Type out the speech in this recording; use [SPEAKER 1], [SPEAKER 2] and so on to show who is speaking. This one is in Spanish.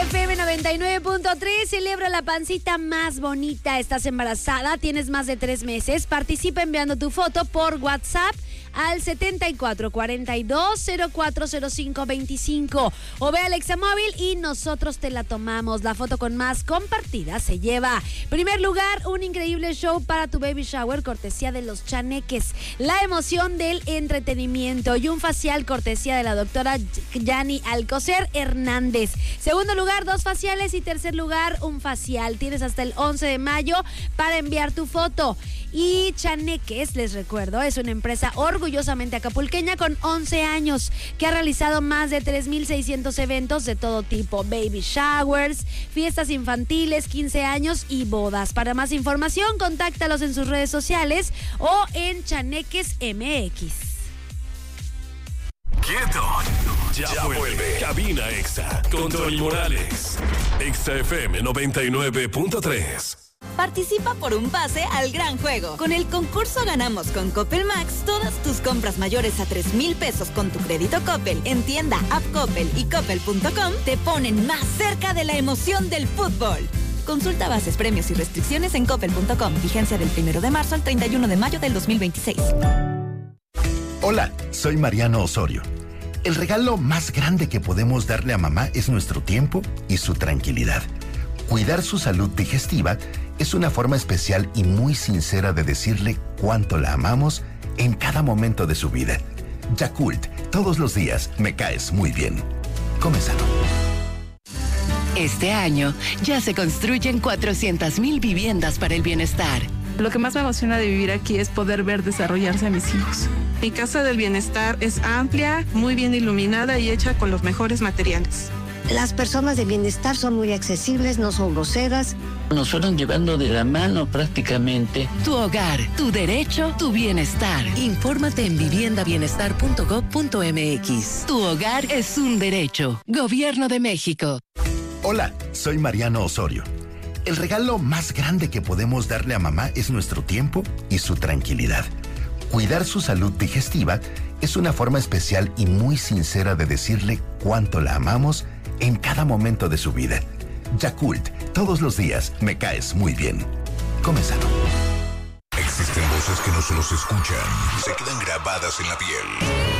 [SPEAKER 1] FM 99.3, celebra la pancita más bonita. Estás embarazada, tienes más de 3 meses. Participa enviando tu foto por WhatsApp al 7442040525 o ve a Alexa Móvil y nosotros te la tomamos. La foto con más compartida se lleva. Primer lugar, un increíble show para tu baby shower, cortesía de los Chaneques. La emoción del entretenimiento y un facial cortesía de la doctora Yani Alcocer Hernández. Segundo lugar, 2 faciales y tercer lugar, un facial. Tienes hasta el 11 de mayo para enviar tu foto. Y Chaneques, les recuerdo, es una empresa orgullosamente acapulqueña con 11 años que ha realizado más de 3,600 eventos de todo tipo: baby showers, fiestas infantiles, 15 años y bodas. Para más información, contáctalos en sus redes sociales o en Chaneques MX.
[SPEAKER 2] ¡Quieto! Ya vuelve Cabina Exa con Tony Morales. Exa FM 99.3.
[SPEAKER 3] Participa por un pase al gran juego. Con el concurso Ganamos con Coppel Max, todas tus compras mayores a 3,000 pesos con tu crédito Coppel en tienda, app Coppel y coppel.com te ponen más cerca de la emoción del fútbol. Consulta bases, premios y restricciones en coppel.com. Vigencia del 1 de marzo al 31 de mayo del 2026.
[SPEAKER 4] Hola, soy Mariano Osorio. El regalo más grande que podemos darle a mamá es nuestro tiempo y su tranquilidad. Cuidar su salud digestiva es una forma especial y muy sincera de decirle cuánto la amamos en cada momento de su vida. Yakult, todos los días me caes muy bien. Come sano.
[SPEAKER 5] Este año ya se construyen 400,000 viviendas para el bienestar.
[SPEAKER 6] Lo que más me emociona de vivir aquí es poder ver desarrollarse a mis hijos. Mi casa del bienestar es amplia, muy bien iluminada y hecha con los mejores materiales.
[SPEAKER 7] Las personas de bienestar son muy accesibles, no son groseras.
[SPEAKER 8] Nos fueron llevando de la mano prácticamente.
[SPEAKER 5] Tu hogar, tu derecho, tu bienestar. Infórmate en viviendabienestar.gov.mx. Tu hogar es un derecho. Gobierno de México.
[SPEAKER 4] Hola, soy Mariano Osorio. El regalo más grande que podemos darle a mamá es nuestro tiempo y su tranquilidad. Cuidar su salud digestiva es una forma especial y muy sincera de decirle cuánto la amamos en cada momento de su vida. Yakult, todos los días me caes muy bien. Come sano.
[SPEAKER 2] Existen voces que no solo se escuchan, se quedan grabadas en la piel.